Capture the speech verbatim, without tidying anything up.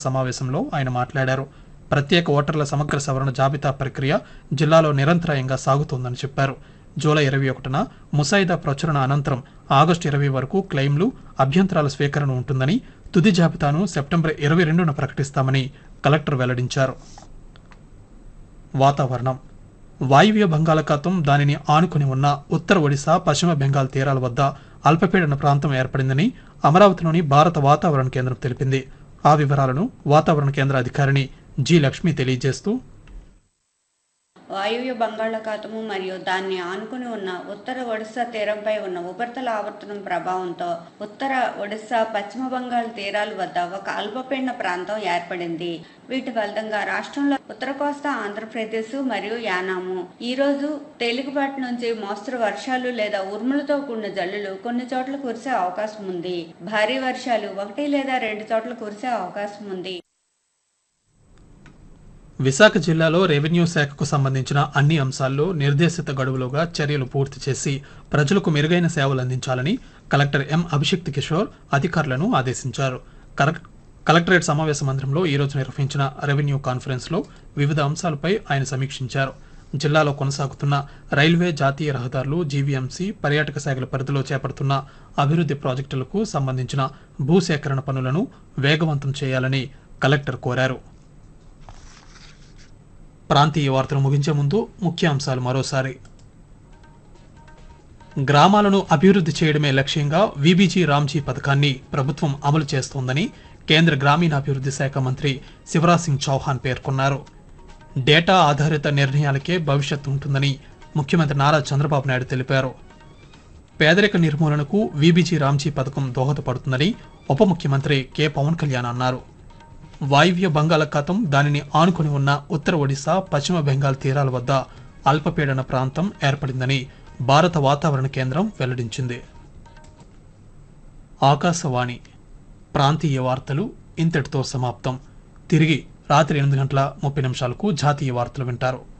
సమావేశంలో ఆయన మాట్లాడారు. ప్రత్యేక ఓటర్ల సమగ్ర సవరణ జాబితా ప్రక్రియ జిల్లాలో నిరంతరాయంగా సాగుతోందని చెప్పారు. జూలై ఇరవై ఒకటిన ముసాయిదా ప్రచురణ అనంతరం ఆగస్టు ఇరవై వరకు క్లెయిమ్లు, అభ్యంతరాల స్వీకరణ ఉంటుందని, తుది జాబితాను సెప్టెంబర్ ఇరవై రెండున ప్రకటిస్తామని కలెక్టర్ వెల్లడించారు. వాతావరణం. వాయువ్య బంగాళాఖాతం, దానిని ఆనుకుని ఉన్న ఉత్తర ఒడిశా, పశ్చిమ బెంగాల్ తీరాల వద్ద అల్పపీడన ప్రాంతం ఏర్పడిందని అమరావతిలోని భారత వాతావరణ కేంద్రం తెలిపింది. ఆ వివరాలను వాతావరణ కేంద్ర అధికారిని జి లక్ష్మి తెలియజేస్తూ, వాయువ్య బంగాళాఖాతము మరియు దాన్ని ఆనుకుని ఉన్న ఉత్తర ఒడిశా తీరంపై ఉన్న ఉపరితల ఆవర్తనం ప్రభావంతో ఉత్తర ఒడిశా, పశ్చిమ బంగాల్ తీరాల వద్ద ఒక అల్పపీడన ప్రాంతం ఏర్పడింది. వీటి ఫలితంగా రాష్ట్రంలో ఉత్తర కోస్తా ఆంధ్రప్రదేశ్ మరియు యానాము ఈ రోజు తేలికపాటి నుంచి మోస్తరు వర్షాలు లేదా ఉరుములతో కూడిన జల్లులు కొన్ని చోట్ల కురిసే అవకాశం ఉంది. భారీ వర్షాలు ఒకటి లేదా రెండు చోట్ల కురిసే అవకాశం ఉంది. విశాఖ జిల్లాలో రెవెన్యూ శాఖకు సంబంధించిన అన్ని అంశాల్లో నిర్దేశిత గడువులోగా చర్యలు పూర్తి చేసి ప్రజలకు మెరుగైన సేవలు అందించాలని కలెక్టర్ ఎం అభిషిక్త్ కిషోర్ అధికారులను ఆదేశించారు. కలెక్టరేట్ సమావేశ మందిరంలో ఈ రోజు నిర్వహించిన రెవెన్యూ కాన్ఫరెన్స్ లో వివిధ అంశాలపై ఆయన సమీక్షించారు. జిల్లాలో కొనసాగుతున్న రైల్వే, జాతీయ రహదారులు, జీవీఎంసీ, పర్యాటక శాఖల పరిధిలో చేపడుతున్న అభివృద్ధి ప్రాజెక్టులకు సంబంధించిన భూసేకరణ పనులను వేగవంతం చేయాలని కలెక్టర్ కోరారు. ప్రాంతీయ వార్తలు ముగించే ముందు ముఖ్యాంశాలు మరోసారి. గ్రామాలను అభివృద్ధి చేయడమే లక్ష్యంగా వీబీజీ రామ్జీ పథకాన్ని ప్రభుత్వం అమలు చేస్తోందని కేంద్ర గ్రామీణాభివృద్ధి శాఖ మంత్రి శివరాజ్ సింగ్ చౌహాన్ పేర్కొన్నారు. డేటా ఆధారిత నిర్ణయాలకే భవిష్యత్తు ఉంటుందని ముఖ్యమంత్రి నారా చంద్రబాబు నాయుడు తెలిపారు. పేదరిక నిర్మూలనకు వీబీజీ రామ్జీ పథకం దోహదపడుతుందని ఉప ముఖ్యమంత్రి కె పవన్ కళ్యాణ్ అన్నారు. వాయువ్య బంగాళాఖాతం, దానిని ఆనుకుని ఉన్న ఉత్తర ఒడిశా, పశ్చిమ బెంగాల్ తీరాల వద్ద అల్పపీడన ప్రాంతం ఏర్పడిందని భారత వాతావరణ కేంద్రం వెల్లడించింది. ఆకాశవాణి ప్రాంతీయ వార్తలు ఇంతటితో సమాప్తం. తిరిగి రాత్రి ఎనిమిది గంటల ముప్పై నిమిషాలకు జాతీయ వార్తలు వింటారు.